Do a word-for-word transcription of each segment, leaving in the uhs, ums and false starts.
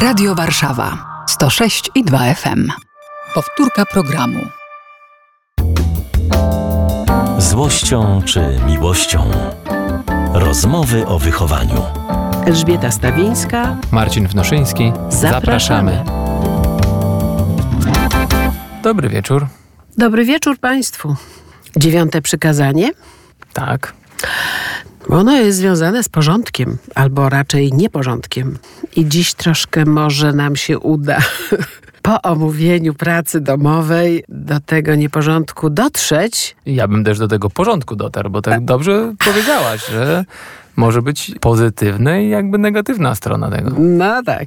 Radio Warszawa sto sześć i dwa F M. Powtórka programu. Złością czy miłością? Rozmowy o wychowaniu. Elżbieta Stawińska, Marcin Wnoszyński. Zapraszamy. Dobry wieczór. Dobry wieczór Państwu. Dziewiąte przykazanie? Tak. Ono jest związane z porządkiem, albo raczej nieporządkiem. I dziś troszkę może nam się uda po omówieniu pracy domowej do tego nieporządku dotrzeć. Ja bym też do tego porządku dotarł, bo tak dobrze powiedziałaś, że może być pozytywna i jakby negatywna strona tego. No tak.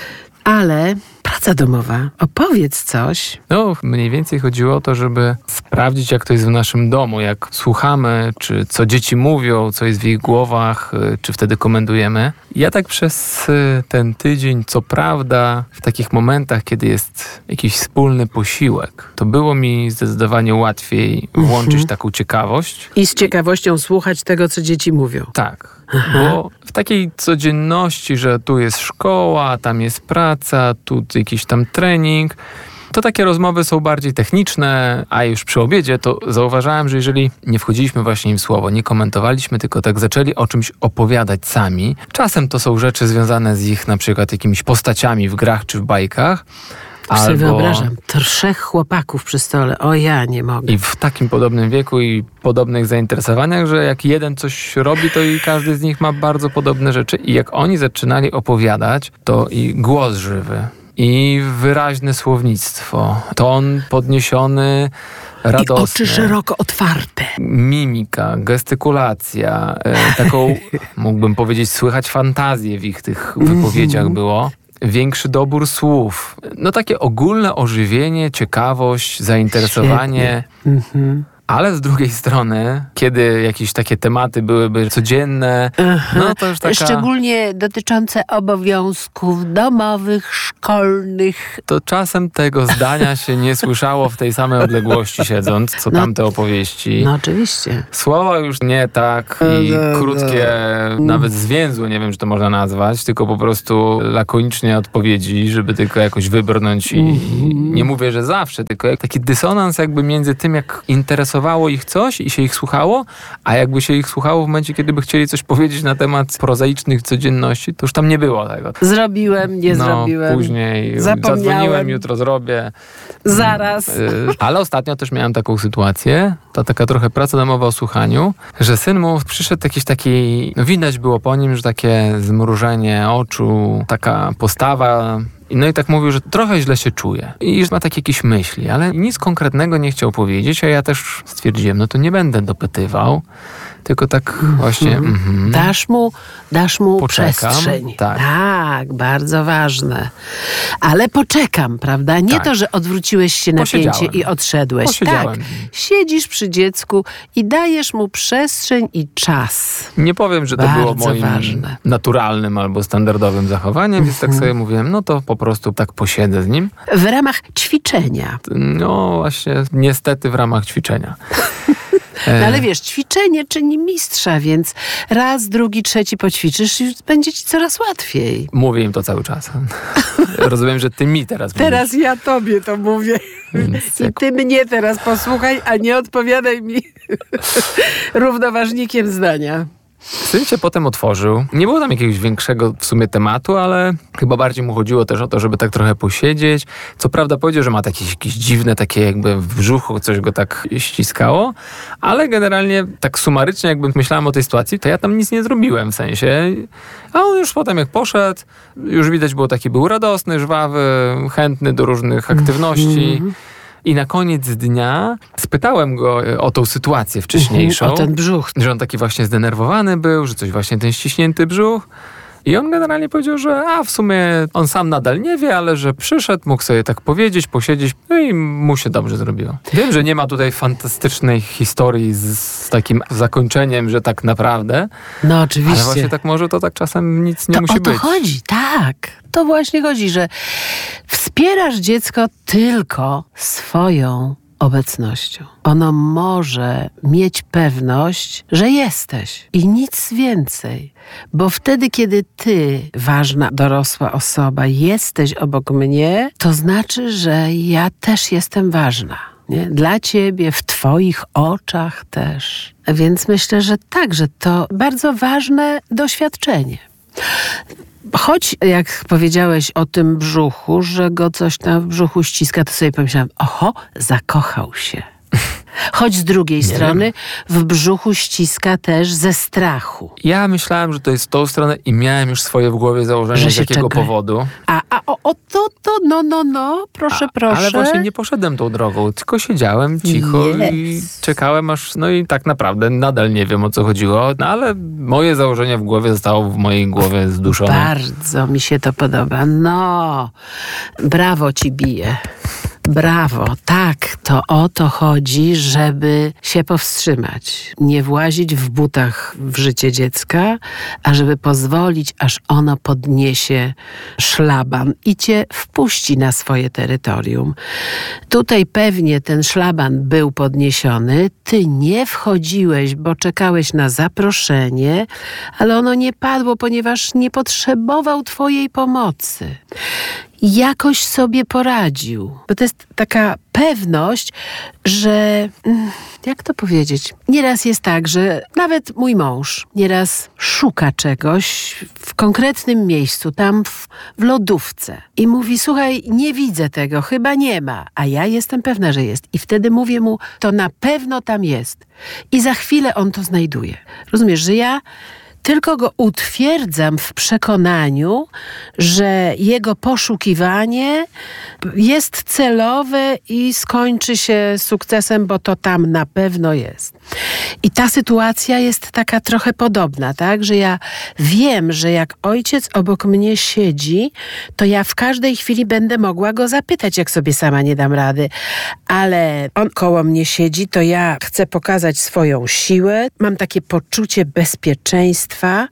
Ale praca domowa, opowiedz coś. No, mniej więcej chodziło o to, żeby sprawdzić, jak to jest w naszym domu, jak słuchamy, czy co dzieci mówią, co jest w ich głowach, czy wtedy komendujemy. Ja tak przez ten tydzień, co prawda, w takich momentach, kiedy jest jakiś wspólny posiłek, to było mi zdecydowanie łatwiej włączyć mhm. taką ciekawość. I z ciekawością słuchać tego, co dzieci mówią. Tak. Aha. Bo w takiej codzienności, że tu jest szkoła, tam jest praca, tu jakiś tam trening, to takie rozmowy są bardziej techniczne, a już przy obiedzie to zauważałem, że jeżeli nie wchodziliśmy właśnie im w słowo, nie komentowaliśmy, tylko tak zaczęli o czymś opowiadać sami. Czasem to są rzeczy związane z ich na przykład jakimiś postaciami w grach czy w bajkach. Już sobie Albo... wyobrażam, trzech chłopaków przy stole, o ja nie mogę. I w takim podobnym wieku i podobnych zainteresowaniach, że jak jeden coś robi, to i każdy z nich ma bardzo podobne rzeczy. I jak oni zaczynali opowiadać, to i głos żywy, i wyraźne słownictwo, ton podniesiony, radosny. I oczy szeroko otwarte. Mimika, gestykulacja, e, taką, mógłbym powiedzieć, słychać fantazję w ich tych wypowiedziach mm-hmm. było. Większy dobór słów. No takie ogólne ożywienie, ciekawość, zainteresowanie. Mhm. Ale z drugiej strony, kiedy jakieś takie tematy byłyby codzienne, Aha. no to już taka... Szczególnie dotyczące obowiązków domowych, szkolnych. To czasem tego zdania się nie słyszało w tej samej odległości siedząc, co no, tamte opowieści. No oczywiście. Słowa już nie tak i no, krótkie, no. nawet zwięzłe, nie wiem, czy to można nazwać, tylko po prostu lakonicznie odpowiedzi, żeby tylko jakoś wybrnąć i mm-hmm. nie mówię, że zawsze, tylko taki dysonans jakby między tym, jak interesowało ich coś i się ich słuchało, a jakby się ich słuchało w momencie, kiedy by chcieli coś powiedzieć na temat prozaicznych codzienności, to już tam nie było tego. Zrobiłem, nie no, zrobiłem. Później Zapomniałem. Zadzwoniłem, jutro zrobię. Zaraz. Ale ostatnio też miałem taką sytuację, to taka trochę praca domowa o słuchaniu, że syn mu przyszedł jakiś taki, no widać było po nim, że takie zmrużenie oczu, taka postawa. No i tak mówił, że trochę źle się czuje i że ma takie jakieś myśli, ale nic konkretnego nie chciał powiedzieć, a ja też stwierdziłem, no to nie będę dopytywał, tylko tak właśnie... Mm-hmm. Mm-hmm. Dasz mu, dasz mu Poczekam, przestrzeń. Tak. tak, bardzo ważne. Ale poczekam, prawda? Nie tak. to, że odwróciłeś się na pięcie i odszedłeś. Posiedziałem. Tak, siedzisz przy dziecku i dajesz mu przestrzeń i czas. Nie powiem, że to bardzo było moim ważne. naturalnym albo standardowym zachowaniem, więc tak sobie mówiłem, no to po prostu tak posiedzę z nim. W ramach ćwiczenia. No właśnie, niestety w ramach ćwiczenia. No ale wiesz, ćwiczenie czyni mistrza, więc raz, drugi, trzeci poćwiczysz i będzie ci coraz łatwiej. Mówię im to cały czas. Rozumiem, że ty mi teraz mówisz. Teraz ja tobie to mówię. Więc I jak... ty mnie teraz posłuchaj, a nie odpowiadaj mi równoważnikiem zdania. Syn się potem otworzył. Nie było tam jakiegoś większego w sumie tematu, ale chyba bardziej mu chodziło też o to, żeby tak trochę posiedzieć. Co prawda powiedział, że ma takie jakieś dziwne, takie jakby w brzuchu coś go tak ściskało, ale generalnie tak sumarycznie jakbym myślałem o tej sytuacji, to ja tam nic nie zrobiłem w sensie. A on już potem jak poszedł, już widać było taki był radosny, żwawy, chętny do różnych aktywności. Mm-hmm. I na koniec dnia spytałem go o tą sytuację wcześniejszą. O ten brzuch. Że on taki właśnie zdenerwowany był, że coś właśnie ten ściśnięty brzuch. I on generalnie powiedział, że a w sumie on sam nadal nie wie, ale że przyszedł, mógł sobie tak powiedzieć, posiedzieć, no i mu się dobrze zrobiło. Wiem, że nie ma tutaj fantastycznej historii z, z takim zakończeniem, że tak naprawdę. No oczywiście. Ale właśnie tak może to tak czasem nic nie to musi o to być. chodzi, tak. To właśnie chodzi, że wspierasz dziecko tylko swoją obecnością. Ono może mieć pewność, że jesteś i nic więcej. Bo wtedy, kiedy ty, ważna dorosła osoba, jesteś obok mnie, to znaczy, że ja też jestem ważna. Nie? Dla ciebie, w twoich oczach też. Więc myślę, że tak, że to bardzo ważne doświadczenie. Choć, jak powiedziałeś o tym brzuchu, że go coś tam w brzuchu ściska, to sobie pomyślałam, oho, zakochał się. Choć z drugiej Nie strony wiem. w brzuchu ściska też ze strachu. Ja myślałem, że to jest w tą stronę i miałem już swoje w głowie założenie, Że z się jakiego czeka. powodu. A, a o, o to, to, no, no, no, proszę, A, proszę. Ale właśnie nie poszedłem tą drogą, tylko siedziałem cicho i Yes. czekałem aż, no i tak naprawdę nadal nie wiem, o co chodziło, no ale moje założenie w głowie zostało w mojej głowie zduszone. Bardzo mi się to podoba. No, brawo ci bije. Brawo, tak, to o to chodzi, żeby się powstrzymać. Nie włazić w butach w życie dziecka, a żeby pozwolić, aż ono podniesie szlaban i cię wpuści na swoje terytorium. Tutaj pewnie ten szlaban był podniesiony, ty nie wchodziłeś, bo czekałeś na zaproszenie, ale ono nie padło, ponieważ nie potrzebował twojej pomocy. Jakoś sobie poradził. Bo to jest taka pewność, że... Jak to powiedzieć? Nieraz jest tak, że nawet mój mąż nieraz szuka czegoś w konkretnym miejscu, tam w, w lodówce. I mówi, słuchaj, nie widzę tego, chyba nie ma. A ja jestem pewna, że jest. I wtedy mówię mu, to na pewno tam jest. I za chwilę on to znajduje. Rozumiesz, że ja... tylko go utwierdzam w przekonaniu, że jego poszukiwanie jest celowe i skończy się sukcesem, bo to tam na pewno jest. I ta sytuacja jest taka trochę podobna, tak? Że ja wiem, że jak ojciec obok mnie siedzi, to ja w każdej chwili będę mogła go zapytać, jak sobie sama nie dam rady. Ale on koło mnie siedzi, to ja chcę pokazać swoją siłę. Mam takie poczucie bezpieczeństwa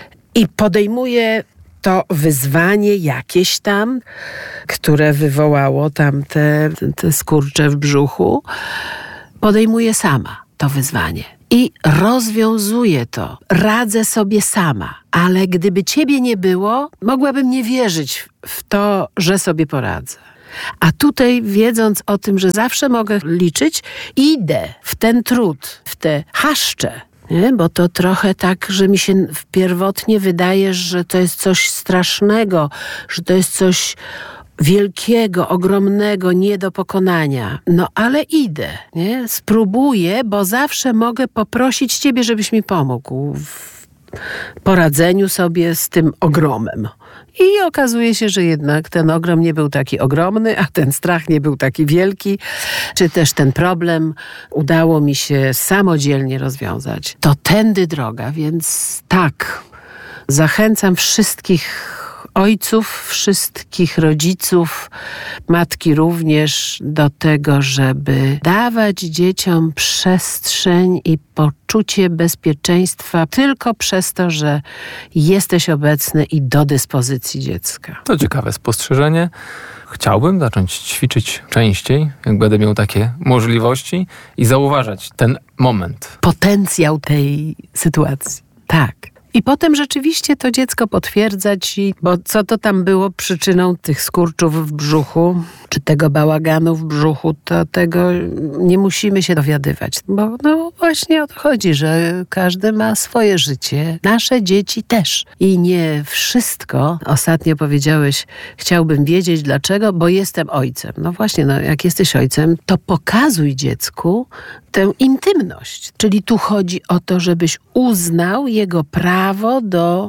i podejmuję to wyzwanie jakieś tam, które wywołało tam te, te skurcze w brzuchu. Podejmuję sama to wyzwanie i rozwiązuję to. Radzę sobie sama. Ale gdyby ciebie nie było, mogłabym nie wierzyć w to, że sobie poradzę. A tutaj, wiedząc o tym, że zawsze mogę liczyć, idę w ten trud, w te chaszcze. Nie? Bo to trochę tak, że mi się pierwotnie wydaje, że to jest coś strasznego, że to jest coś wielkiego, ogromnego, nie do pokonania. No ale idę, nie? Spróbuję, bo zawsze mogę poprosić ciebie, żebyś mi pomógł w poradzeniu sobie z tym ogromem. I okazuje się, że jednak ten ogrom nie był taki ogromny, a ten strach nie był taki wielki, czy też ten problem udało mi się samodzielnie rozwiązać. To tędy droga, więc tak, zachęcam wszystkich ojców, wszystkich rodziców, matki również do tego, żeby dawać dzieciom przestrzeń i poczucie bezpieczeństwa tylko przez to, że jesteś obecny i do dyspozycji dziecka. To ciekawe spostrzeżenie. Chciałbym zacząć ćwiczyć częściej, jak będę miał takie możliwości i zauważać ten moment. Potencjał tej sytuacji. Tak. I potem rzeczywiście to dziecko potwierdza ci, bo co to tam było przyczyną tych skurczów w brzuchu, czy tego bałaganu w brzuchu, to tego nie musimy się dowiadywać. Bo no właśnie o to chodzi, że każdy ma swoje życie. Nasze dzieci też. I nie wszystko, ostatnio powiedziałeś, chciałbym wiedzieć dlaczego, bo jestem ojcem. No właśnie, no jak jesteś ojcem, to pokazuj dziecku tę intymność. Czyli tu chodzi o to, żebyś uznał jego prawo do,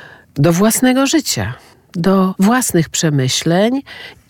do własnego życia, do własnych przemyśleń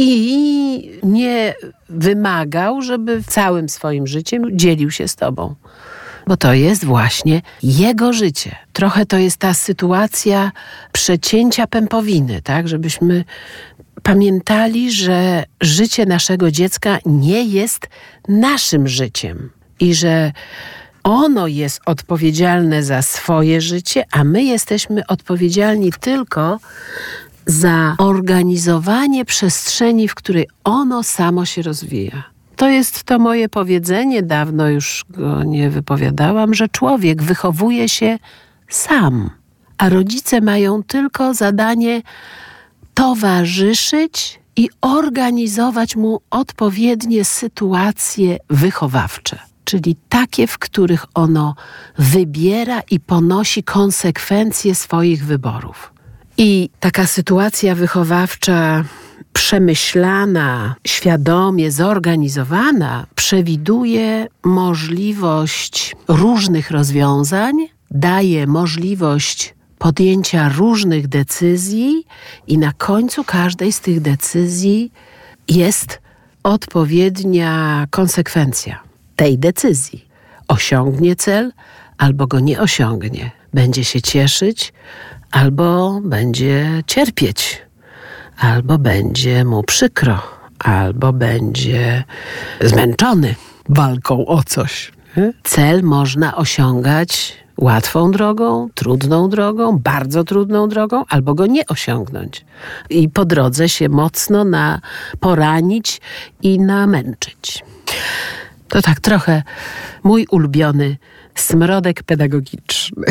i nie wymagał, żeby całym swoim życiem dzielił się z tobą. Bo to jest właśnie jego życie. Trochę to jest ta sytuacja przecięcia pępowiny, tak? Żebyśmy pamiętali, że życie naszego dziecka nie jest naszym życiem i że ono jest odpowiedzialne za swoje życie, a my jesteśmy odpowiedzialni tylko za organizowanie przestrzeni, w której ono samo się rozwija. To jest to moje powiedzenie, dawno już go nie wypowiadałam, że człowiek wychowuje się sam, a rodzice mają tylko zadanie towarzyszyć i organizować mu odpowiednie sytuacje wychowawcze, czyli takie, w których ono wybiera i ponosi konsekwencje swoich wyborów. I taka sytuacja wychowawcza przemyślana, świadomie zorganizowana, przewiduje możliwość różnych rozwiązań, daje możliwość podjęcia różnych decyzji i na końcu każdej z tych decyzji jest odpowiednia konsekwencja tej decyzji. Osiągnie cel albo go nie osiągnie. Będzie się cieszyć albo będzie cierpieć. Albo będzie mu przykro, albo będzie zmęczony walką o coś. Cel można osiągać łatwą drogą, trudną drogą, bardzo trudną drogą, albo go nie osiągnąć. I po drodze się mocno na poranić i namęczyć. To tak trochę mój ulubiony smrodek pedagogiczny.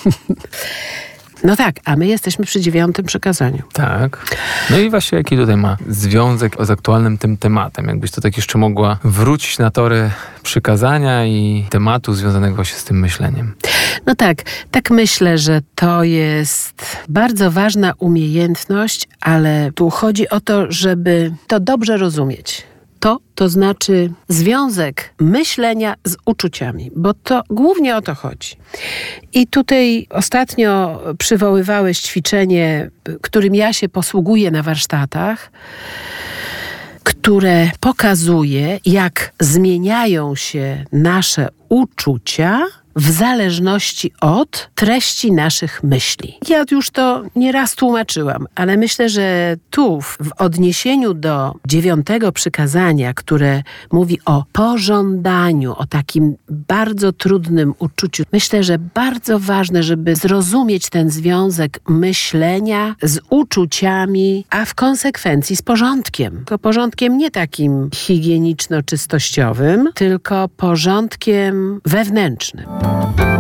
No tak, a my jesteśmy przy dziewiątym przykazaniu. Tak. No i właśnie jaki tutaj ma związek z aktualnym tym tematem? Jakbyś to tak jeszcze mogła wrócić na tory przykazania i tematu związanego właśnie z tym myśleniem. No tak, tak myślę, że to jest bardzo ważna umiejętność, ale tu chodzi o to, żeby to dobrze rozumieć. To, to znaczy związek myślenia z uczuciami, bo to głównie o to chodzi. I tutaj ostatnio przywoływałeś ćwiczenie, którym ja się posługuję na warsztatach, które pokazuje, jak zmieniają się nasze uczucia w zależności od treści naszych myśli. Ja już to nieraz tłumaczyłam, ale myślę, że tu w odniesieniu do dziewiątego przykazania, które mówi o pożądaniu, o takim bardzo trudnym uczuciu, myślę, że bardzo ważne, żeby zrozumieć ten związek myślenia z uczuciami, a w konsekwencji z porządkiem. Tylko porządkiem nie takim higieniczno-czystościowym, tylko porządkiem wewnętrznym.